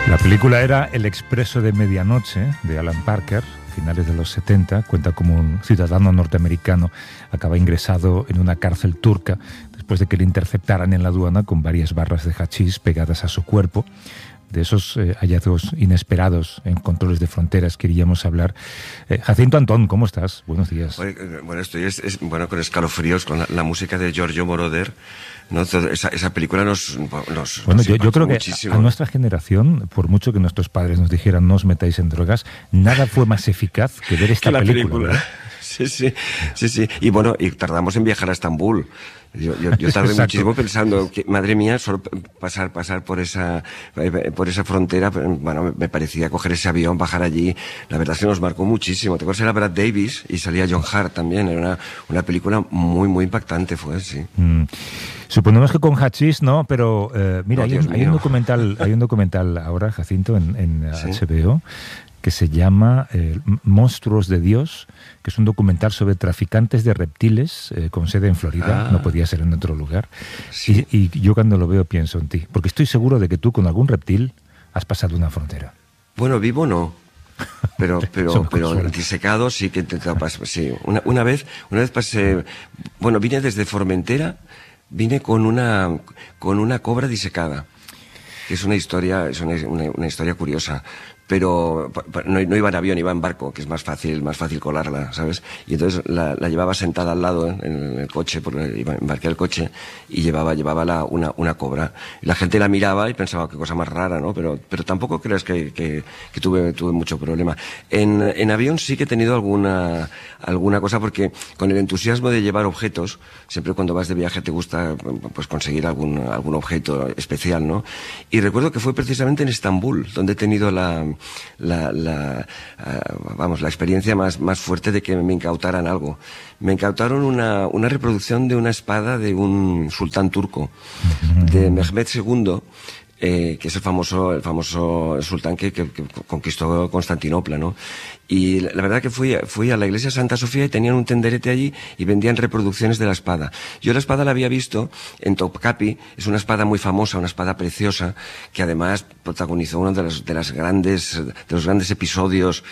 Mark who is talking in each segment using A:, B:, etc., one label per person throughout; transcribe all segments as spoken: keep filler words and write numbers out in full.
A: La película era El expreso de medianoche, de Alan Parker, finales de los setenta. Cuenta como un ciudadano norteamericano acaba ingresado en una cárcel turca después de que le interceptaran en la aduana con varias barras de hachís pegadas a su cuerpo. De esos eh, hallazgos inesperados en controles de fronteras queríamos hablar. Eh, Jacinto Antón, ¿cómo estás? Buenos días.
B: Bueno, estoy es, es, bueno, con escalofríos, con la, la música de Giorgio Moroder, ¿no? Esa, esa película nos, nos
A: Bueno,
B: nos
A: yo, yo creo que
B: muchísimo.
A: A nuestra generación, por mucho que nuestros padres nos dijeran no os metáis en drogas, nada fue más eficaz que ver esta
B: que la
A: película.
B: película. Sí, sí, sí, sí. Y bueno, y tardamos en viajar a Estambul. Yo, yo, yo tardé
A: Exacto.
B: muchísimo pensando que, madre mía, solo pasar, pasar por esa, por esa frontera, bueno, me parecía coger ese avión, bajar allí. La verdad es que nos marcó muchísimo. Te acuerdas, era Brad Davis y salía John Hart también. Era una, una película muy, muy impactante, fue, sí.
A: Mm. Suponemos que con hachís no, pero eh, mira,
B: No,
A: hay, un,
B: Dios
A: hay un
B: mío.
A: documental, hay un documental ahora, Jacinto, en, en
B: ¿Sí?
A: H B O, que se llama eh, Monstruos de Dios, que es un documental sobre traficantes de reptiles eh, con sede en Florida,
B: Ah.
A: no podía ser en otro lugar.
B: Sí.
A: Y, y yo cuando lo veo pienso en ti, porque estoy seguro de que tú con algún reptil has pasado una frontera.
B: Bueno, vivo no. Pero,
A: Eso
B: pero,
A: me
B: pero
A: consuela.
B: disecado sí que he intentado pasar. Sí, una, una vez, una vez pasé, bueno, vine desde Formentera, vine con una, con una cobra disecada, que es una historia, es una, una, una historia curiosa. Pero pa- pa- no, no iba en avión, iba en barco, que es más fácil, más fácil colarla, ¿sabes? Y entonces la, la llevaba sentada al lado, ¿eh? en el coche, porque iba, embarqué el coche y llevaba, llevaba la, una, una cobra. Y la gente la miraba y pensaba qué cosa más rara, ¿no? Pero, pero tampoco creas que, que, que tuve, tuve mucho problema. En, en avión sí que he tenido alguna, alguna cosa, porque con el entusiasmo de llevar objetos, siempre cuando vas de viaje te gusta, pues, conseguir algún, algún objeto especial, ¿no? Y recuerdo que fue precisamente en Estambul, donde he tenido la, la, la uh, vamos, la experiencia más, más fuerte de que me incautaran algo. Me incautaron una, una reproducción de una espada de un sultán turco, de Mehmed segundo, eh, que es el famoso, el famoso sultán que, que, que conquistó Constantinopla, ¿no? Y la, la verdad que fui, fui a la iglesia Santa Sofía y tenían un tenderete allí y vendían reproducciones de la espada. Yo la espada la había visto en Topkapi, es una espada muy famosa, una espada preciosa, que además protagonizó uno de los, de las grandes, de los grandes episodios,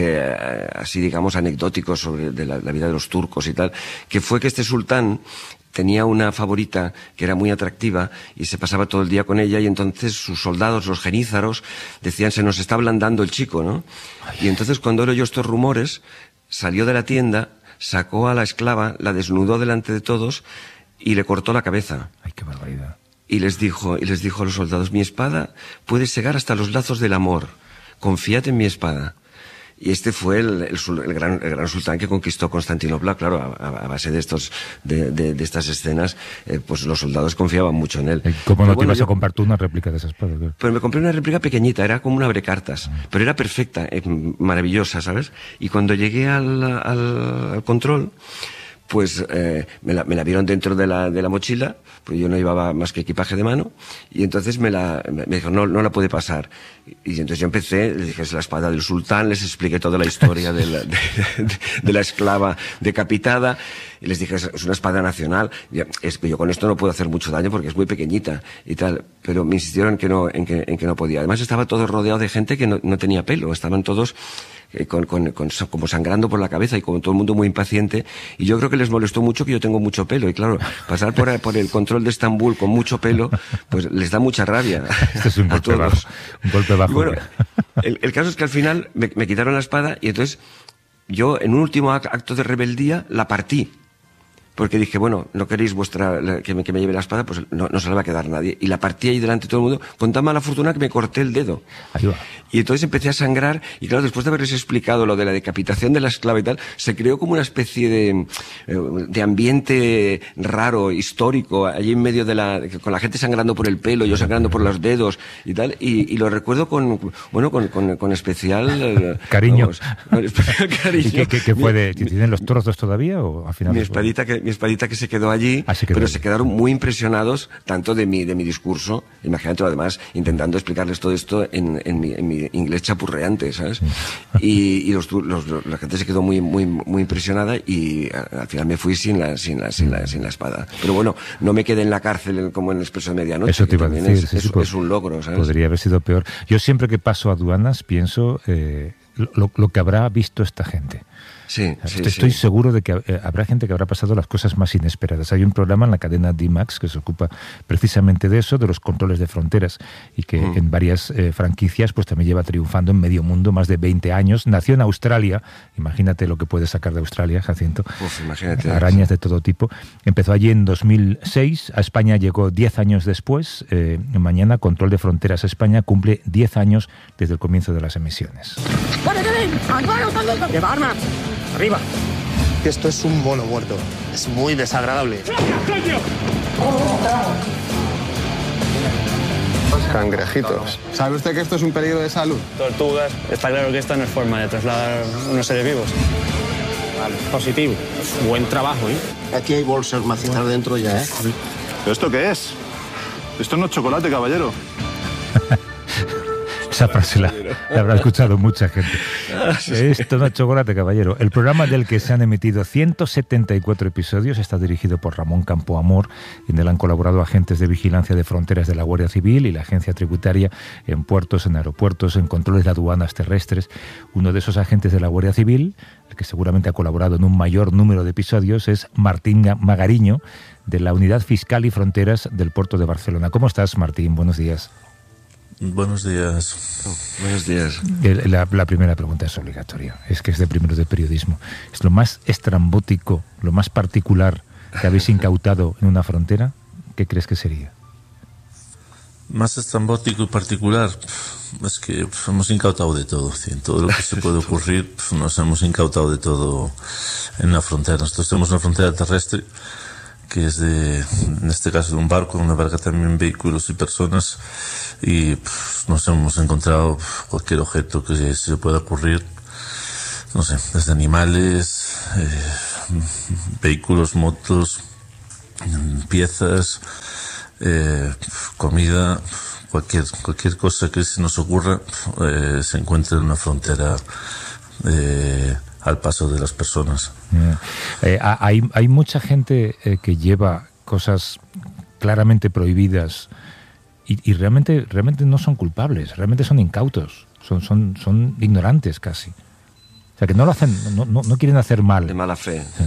B: eh, así digamos anecdóticos sobre de la, la vida de los turcos y tal, que fue que este sultán tenía una favorita que era muy atractiva y se pasaba todo el día con ella, y entonces sus soldados, los genízaros, decían: se nos está ablandando el chico, ¿no? Y entonces cuando oyó estos rumores, salió de la tienda, sacó a la esclava, la desnudó delante de todos y le cortó la cabeza.
A: Ay, qué barbaridad.
B: Y les dijo, y les dijo a los soldados: mi espada puede segar hasta los lazos del amor. Confiad en mi espada. Y este fue el, el, el, gran, el gran sultán que conquistó Constantinopla, claro, a, a base de estos, de, de, de estas escenas, eh, pues los soldados confiaban mucho en él.
A: ¿Cómo no
B: pero
A: te
B: bueno,
A: ibas
B: yo,
A: a comprar tú una réplica de esa espada? Claro.
B: Pero me compré una réplica pequeñita, era como una abrecartas, uh-huh. pero era perfecta, eh, maravillosa, ¿sabes? Y cuando llegué al, al, al control, pues eh, me, la, me la vieron dentro de la, de la mochila, pues yo no llevaba más que equipaje de mano, y entonces me la me dijo, no, no la puede pasar. Y, y entonces yo empecé, les dije, es la espada del sultán, les expliqué toda la historia de la, de, de, de la esclava decapitada, y les dije, es una espada nacional, y es que yo con esto no puedo hacer mucho daño porque es muy pequeñita y tal, pero me insistieron en que no, en que, en que no podía. Además estaba todo rodeado de gente que no, no tenía pelo, estaban todos eh, con, con, con, como sangrando por la cabeza y como todo el mundo muy impaciente, y yo creo que les molestó mucho que yo tengo mucho pelo, y claro, pasar por, por el control de Estambul con mucho pelo, pues les da mucha rabia.
A: Este es un golpe bajo. Un golpe bajo.
B: Y bueno, el, el caso es que al final me, me quitaron la espada, y entonces yo, en un último acto de rebeldía, la partí. Porque dije, bueno, no queréis vuestra, que me, que me lleve la espada, pues no, no se la va a quedar nadie. Y la partí ahí delante de todo el mundo, con tan mala fortuna que me corté el dedo.
A: Ahí va.
B: Y entonces empecé a sangrar, y claro, después de haberles explicado lo de la decapitación de la esclava y tal, se creó como una especie de, de ambiente raro, histórico, allí en medio de la, con la gente sangrando por el pelo, yo sangrando por los dedos y tal, y, y lo recuerdo con, bueno, con, con, con especial
A: cariño.
B: Vamos, con especial cariño.
A: ¿Y qué, qué, qué fue de, ¿tienen los trozos todavía o al final?
B: Mi espadita que mi espadita que se quedó allí,
A: ah, se quedó
B: pero
A: allí.
B: Se quedaron muy impresionados tanto de mi, de mi discurso, imagínate además, intentando explicarles todo esto en, en, mi, en mi inglés chapurreante, ¿sabes? Y, y los, los, los, la gente se quedó muy, muy, muy impresionada y al final me fui sin la, sin la, sin la, sin la espada. Pero bueno, no me quedé en la cárcel como en el Expreso de Medianoche.
A: Eso te iba a decir.
B: Es,
A: sí,
B: es,
A: sí,
B: es un logro, ¿sabes?
A: Podría haber sido peor. Yo siempre que paso aduanas pienso eh, lo, lo que habrá visto esta gente.
B: Sí, sí,
A: Estoy
B: sí.
A: seguro de que eh, habrá gente que habrá pasado las cosas más inesperadas. Hay un programa en la cadena D MAX que se ocupa precisamente de eso, de los controles de fronteras, y que mm. en varias eh, franquicias pues también lleva triunfando en medio mundo más de veinte años. Nació en Australia, imagínate lo que puede sacar de Australia, Jacinto.
B: Uf, imagínate.
A: Arañas de todo tipo. Empezó allí en dos mil seis, a España llegó diez años después. Eh, mañana Control de Fronteras España cumple diez años desde el comienzo de las emisiones.
C: ¡Lleva armas! ¡Arriba!
D: Esto es un mono muerto. Es muy desagradable. Cangrejitos. ¿Sabe usted que esto es un peligro de salud?
C: Tortugas. Está claro que esta no es forma de trasladar unos seres vivos. Vale, positivo. Buen trabajo, ¿eh?
D: Aquí hay bolsas macizas dentro ya, ¿eh?
E: ¿Pero esto qué es? Esto no es chocolate, caballero.
A: Esa frase la, la habrá escuchado mucha gente. Esto no es chocolate, caballero. El programa del que se han emitido ciento setenta y cuatro episodios está dirigido por Ramón Campoamor. En él han colaborado agentes de vigilancia de fronteras de la Guardia Civil y la Agencia Tributaria en puertos, en aeropuertos, en controles de aduanas terrestres. Uno de esos agentes de la Guardia Civil, el que seguramente ha colaborado en un mayor número de episodios, es Martín Magariño, de la Unidad Fiscal y Fronteras del Puerto de Barcelona. ¿Cómo estás, Martín? Buenos días.
F: Buenos días.
B: Oh, buenos días.
A: La, la primera pregunta es obligatoria. Es que es de primero de periodismo. ¿Es lo más estrambótico, lo más particular que habéis incautado en una frontera? ¿Qué crees que sería?
F: Más estrambótico y particular, es que pues, hemos incautado de todo. ¿sí? En todo lo que se puede ocurrir, pues, nos hemos incautado de todo en la frontera. Nosotros tenemos una frontera terrestre que es de, en este caso, de un barco, una barca también, vehículos y personas, y pues, nos hemos encontrado cualquier objeto que se pueda ocurrir, no sé, desde animales, eh, vehículos, motos, piezas, eh, comida, cualquier cualquier cosa que se nos ocurra, eh, se encuentra en una frontera eh, al paso de las personas.
A: Yeah. Eh, hay, hay mucha gente eh, que lleva cosas claramente prohibidas y, y realmente realmente no son culpables, realmente son incautos, son son son ignorantes casi. O sea, que no lo hacen, no, no, no quieren hacer mal.
B: De mala fe.
A: Sí.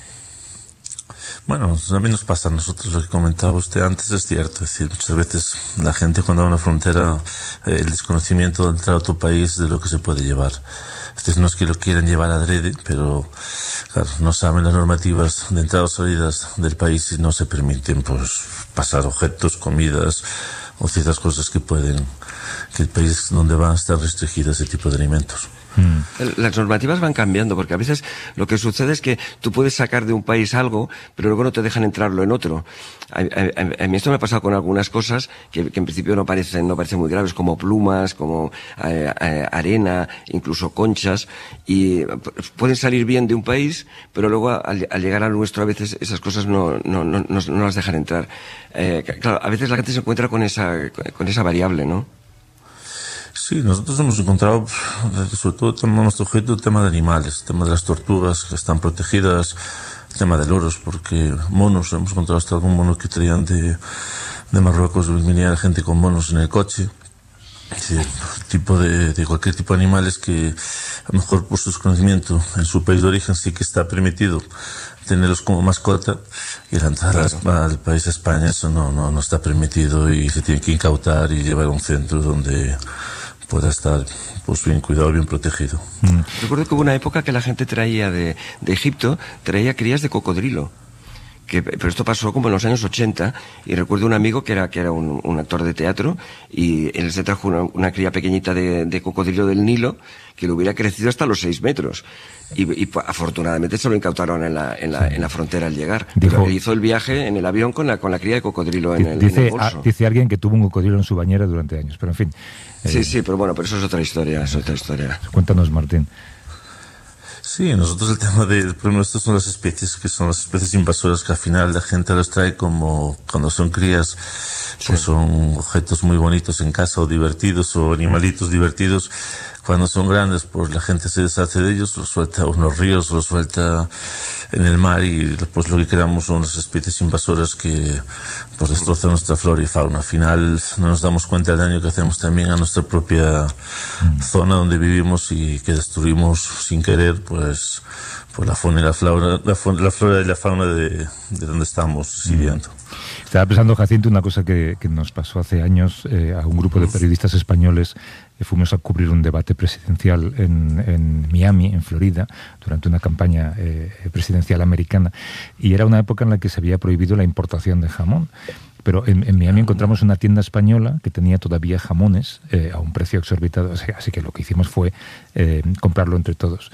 F: Bueno, a mí nos pasa a nosotros lo que comentaba usted antes, es cierto. Es decir, muchas veces la gente cuando va a una frontera, eh, el desconocimiento de entrar a otro país de lo que se puede llevar. Es decir, no es que lo quieran llevar adrede, pero claro, no saben las normativas de entrada o salidas del país y no se permiten pues pasar objetos, comidas o ciertas cosas que pueden, que el país donde van a estar restringido ese tipo de alimentos.
B: Las normativas van cambiando, porque a veces lo que sucede es que tú puedes sacar de un país algo, pero luego no te dejan entrarlo en otro. A, a, a mí esto me ha pasado con algunas cosas que, que en principio no parecen, no parecen muy graves, como plumas, como eh, eh, arena, incluso conchas, y pueden salir bien de un país, pero luego al, al llegar al nuestro a veces esas cosas no, no, no, no, no las dejan entrar. Eh, claro, a veces la gente se encuentra con esa, con esa variable, ¿no?
F: Sí, nosotros hemos encontrado, sobre todo en nuestro objeto, el tema de animales, el tema de las tortugas que están protegidas, el tema de loros, porque monos, hemos encontrado hasta algún mono que traían de, de Marruecos, venía la gente con monos en el coche. Sí, tipo de, de cualquier tipo de animales que a lo mejor por su desconocimiento en su país de origen sí que está permitido tenerlos como mascota, y la entrada claro. al país de España eso no, no, no está permitido y se tiene que incautar y llevar a un centro donde pueda estar pues bien cuidado, bien protegido.
B: Mm. Recuerdo que hubo una época que la gente traía de, de Egipto, traía crías de cocodrilo. Que, pero esto pasó como en los años ochenta, y recuerdo un amigo que era que era un, un actor de teatro, y él se trajo una, una cría pequeñita de, de cocodrilo del Nilo que le hubiera crecido hasta los seis metros, y, y afortunadamente se lo incautaron en la, en la, en la frontera al llegar. Dijo, pero hizo el viaje en el avión con la, con la cría de cocodrilo en el,
A: dice,
B: en el bolso.
A: A, dice alguien que tuvo un cocodrilo en su bañera durante años, pero en fin.
B: Sí,
A: eh,
B: sí, pero bueno, pero eso es otra historia, es otra historia.
A: Cuéntanos, Martín.
F: Sí, nosotros el tema de, por ejemplo, estas son las especies que son las especies invasoras que al final la gente los trae como cuando son crías, pues sí, son objetos muy bonitos en casa o divertidos o animalitos divertidos. Cuando son grandes, pues la gente se deshace de ellos, los suelta en los ríos, los suelta en el mar y pues lo que creamos son las especies invasoras que pues destrozan nuestra flora y fauna. Al final no nos damos cuenta del daño que hacemos también a nuestra propia mm. zona donde vivimos y que destruimos sin querer pues, pues la fauna y la flora, la, la flora y la fauna de, de donde estamos viviendo.
A: Mm. Estaba pensando, Jacinto, una cosa que, que nos pasó hace años eh, a un grupo de periodistas españoles. Eh, fuimos a cubrir un debate presidencial en, en Miami, en Florida, durante una campaña eh, presidencial americana. Y era una época en la que se había prohibido la importación de jamón. Pero en, en Miami encontramos una tienda española que tenía todavía jamones eh, a un precio exorbitado. Así, así que lo que hicimos fue eh, comprarlo entre todos.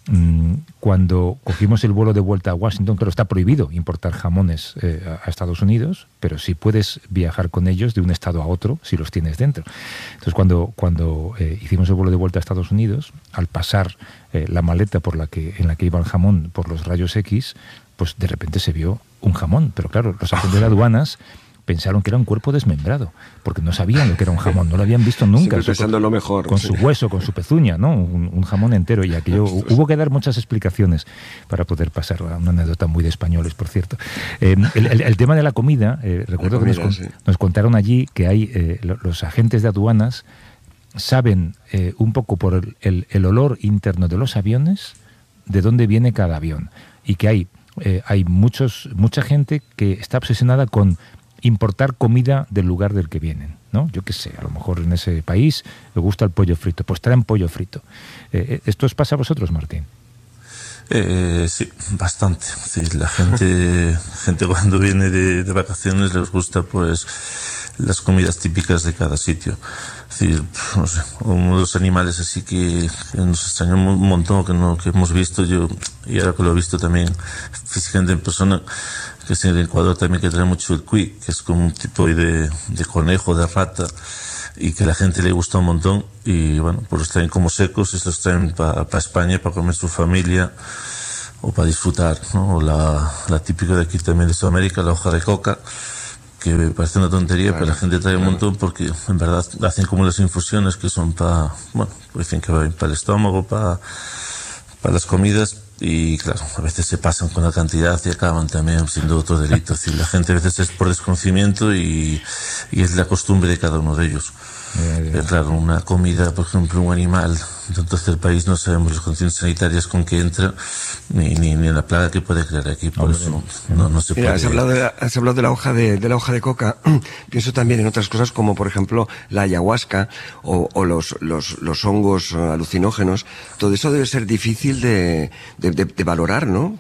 A: Cuando cogimos el vuelo de vuelta a Washington, claro, está prohibido importar jamones eh, a Estados Unidos, pero sí puedes viajar con ellos de un estado a otro si los tienes dentro. Entonces, cuando, cuando eh, hicimos el vuelo de vuelta a Estados Unidos, al pasar eh, la maleta por la que, en la que iba el jamón por los rayos X, pues de repente se vio un jamón. Pero claro, los agentes de aduanas pensaron que era un cuerpo desmembrado, porque no sabían lo que era un jamón, no lo habían visto nunca.
B: Pensando lo mejor.
A: Con
B: sí.
A: su hueso, con su pezuña, ¿no? Un, un jamón entero. Y aquello, hubo que dar muchas explicaciones para poder pasar. Una anécdota muy de españoles, por cierto. Eh, el, el, el tema de la comida, eh, recuerdo la comida, que nos, sí. nos contaron allí que hay eh, los agentes de aduanas saben eh, un poco por el, el, el olor interno de los aviones de dónde viene cada avión. Y que hay, eh, hay muchos, mucha gente que está obsesionada con importar comida del lugar del que vienen, ¿no? Yo qué sé, a lo mejor en ese país me gusta el pollo frito, pues traen pollo frito. Eh, ¿Esto os pasa a vosotros, Martín?
F: Eh, sí, bastante. Sí, la gente, gente cuando viene de, de vacaciones les gusta pues las comidas típicas de cada sitio. Es decir, no sé, uno de los animales así que, que nos extrañó un montón, que no que hemos visto yo, y ahora que lo he visto también físicamente en persona, que es en el Ecuador también, que trae mucho el cuy, que es como un tipo de, de conejo, de rata, y que a la gente le gusta un montón, y bueno, pues los traen como secos y los traen para pa España, para comer su familia, o para disfrutar, ¿no? O la, la típica de aquí también de Sudamérica, la hoja de coca, que me parece una tontería, claro, pero la gente trae un montón porque en verdad hacen como las infusiones que son para, bueno, pues dicen que va bien para el estómago, para, para las comidas. Y claro, a veces se pasan con la cantidad y acaban también siendo otro delito. Es decir, la gente a veces es por desconocimiento y, y es la costumbre de cada uno de ellos. Yeah, yeah. Pero claro, una comida, por ejemplo, un animal de un tercer país, no sabemos las condiciones sanitarias con que entra, ni, ni, ni la plaga que puede crear aquí. Por Hombre, eso no, no se
B: Mira,
F: puede.
B: Has hablado de la, has hablado de la hoja de, de la hoja de coca. Pienso también en otras cosas como, por ejemplo, la ayahuasca o, o los, los, los hongos alucinógenos. Todo eso debe ser difícil de, de, de, de valorar, ¿no?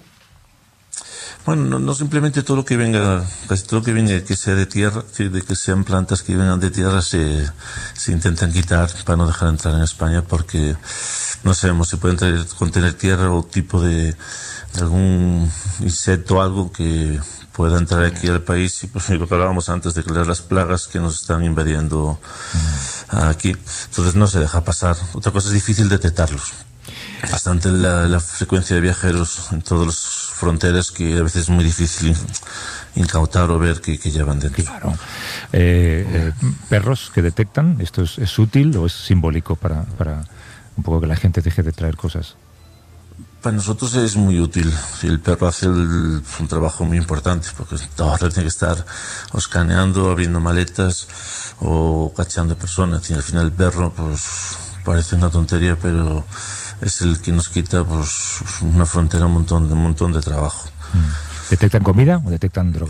F: Bueno, no, no simplemente todo lo que venga, casi todo lo que venga que sea de tierra, de que sean plantas que vengan de tierra, se, se intentan quitar para no dejar entrar en España, porque no sabemos si pueden traer, contener tierra o tipo de, de algún insecto o algo que pueda entrar aquí al país, y pues lo que hablábamos antes de crear las plagas que nos están invadiendo aquí. Entonces no se deja pasar. Otra cosa es difícil detectarlos. Bastante la, la frecuencia de viajeros en todas las fronteras, que a veces es muy difícil incautar o ver que, que llevan dentro.
A: Claro. Eh, eh, perros que detectan, ¿esto es, es útil o es simbólico para, para un poco que la gente deje de traer cosas?
F: Para nosotros es muy útil. El perro hace el, un trabajo muy importante, porque ahora tiene que estar o escaneando, abriendo maletas o cachando personas. Y al final el perro, pues, parece una tontería, pero es el que nos quita, pues, una frontera, un montón, un montón de trabajo.
A: ¿Detectan comida o detectan droga?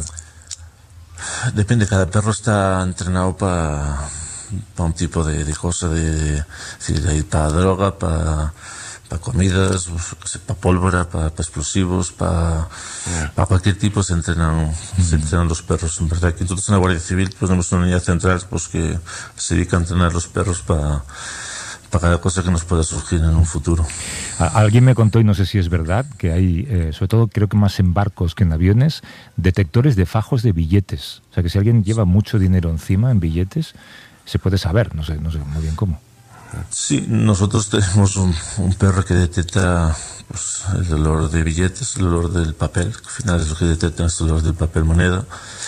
F: Depende, cada perro está entrenado para pa un tipo de, de cosa, de, de, para droga, para pa comidas, para pólvora, para pa explosivos, para pa cualquier tipo se entrenan, mm. se entrenan los perros. En verdad, que nosotros en la Guardia Civil pues, tenemos una unidad central pues, que se dedica a entrenar los perros para para cada cosa que nos pueda surgir en un futuro.
A: Alguien me contó, y no sé si es verdad, que hay, eh, sobre todo creo que más en barcos que en aviones, detectores de fajos de billetes. O sea, que si alguien lleva mucho dinero encima en billetes, se puede saber, no sé, no sé muy bien cómo.
F: Sí, nosotros tenemos un, un perro que detecta pues, el olor de billetes, el olor del papel, que al final es lo que detecta es el olor del papel moneda.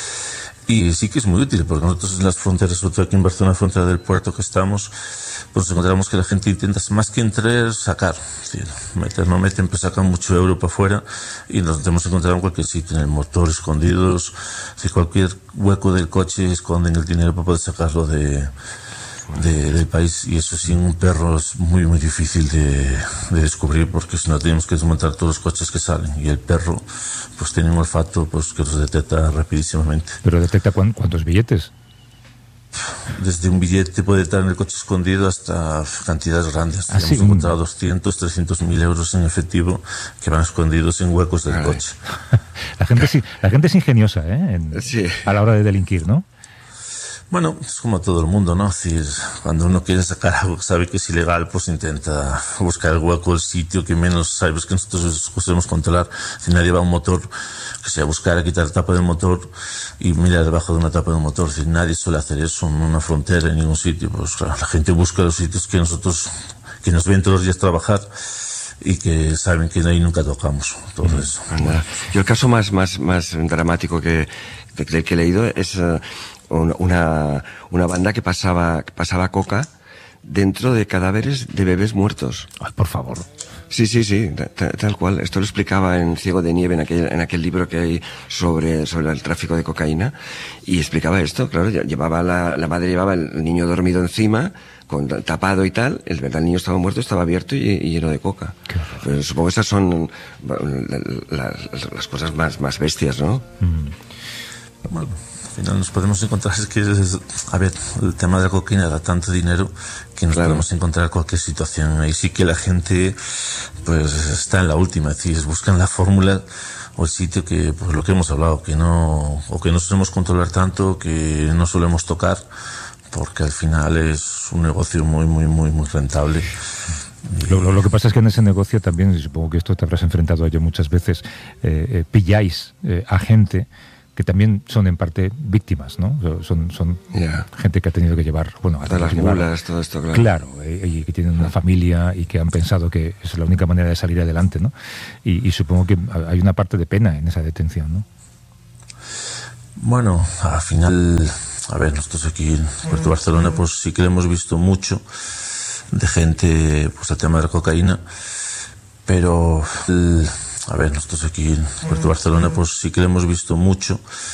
F: Y sí que es muy útil, porque nosotros en las fronteras, sobre todo aquí en Barcelona, frontera del puerto que estamos, pues encontramos que la gente intenta más que entrar, sacar. Es decir, meter, no meten, pues sacan mucho euro para afuera y nos hemos encontrado en cualquier sitio, en el motor, escondidos, si cualquier hueco del coche esconden el dinero para poder sacarlo de... De, del país, y eso sin un perro es muy muy difícil de, de descubrir, porque si no tenemos que desmontar todos los coches que salen, y el perro pues tiene un olfato pues que los detecta rapidísimamente.
A: ¿Pero detecta cuán, cuántos billetes?
F: Desde un billete puede estar en el coche escondido hasta cantidades grandes.
A: ¿Ah,
F: Hemos
A: sí?
F: encontrado doscientos, trescientos mil euros en efectivo que van escondidos en huecos del Ay. coche.
A: La gente, sí, la gente es ingeniosa, ¿eh? En,
B: sí.
A: A la hora de delinquir, ¿no?
F: Bueno, es como todo el mundo, ¿no? Es decir, cuando uno quiere sacar algo que sabe que es ilegal, pues intenta buscar el hueco, el sitio que menos sabes que nosotros podemos controlar. Si nadie va a un motor, que sea buscar a quitar la tapa del motor y mirar debajo de una tapa del motor. Es decir, nadie suele hacer eso en una frontera, en ningún sitio. Pues claro, la gente busca los sitios que nosotros, que nos ven todos los días trabajar y que saben que ahí nunca tocamos. Todo mm, eso.
B: Bueno. Yo el caso más, más, más dramático que, que, que he leído es... Uh, Una, una banda que pasaba, que pasaba coca dentro de cadáveres de bebés muertos.
A: Ay, por favor.
B: Sí, sí, sí, tal, tal cual. Esto lo explicaba en Ciego de Nieve, en aquel, en aquel libro que hay sobre, sobre el tráfico de cocaína, y explicaba esto, claro, llevaba la, la madre llevaba el niño dormido encima, con tapado y tal, el, el niño estaba muerto, estaba abierto y, y lleno de coca. Pero supongo que esas son las, las cosas más, más bestias, ¿no?
F: Mm. Bueno. Al final nos podemos encontrar, es que, es, a ver, el tema de la cocaína da tanto dinero que nos claro. podemos encontrar cualquier situación. Ahí sí que la gente, pues, está en la última, es decir, buscan la fórmula o el sitio que, pues, lo que hemos hablado, que no, o que no solemos controlar tanto, que no solemos tocar, porque al final es un negocio muy, muy, muy, muy rentable.
A: Lo, lo, lo que pasa es que en ese negocio también, y supongo que esto te habrás enfrentado a ello muchas veces, eh, eh, pilláis eh, a gente que también son en parte víctimas, ¿no? Son, son
B: yeah.
A: gente que ha tenido que llevar, bueno,
B: todas las mulas, todo esto, claro.
A: Claro, eh, y que tienen una familia y que han pensado que es la única manera de salir adelante, ¿no? Y, y supongo que hay una parte de pena en esa detención, ¿no?
F: Bueno, al final, a ver, nosotros aquí en Puerto Barcelona, pues sí que le hemos visto mucho de gente, pues el tema de la cocaína, pero el, a ver, nosotros aquí en Puerto Barcelona, pues sí que le hemos visto mucho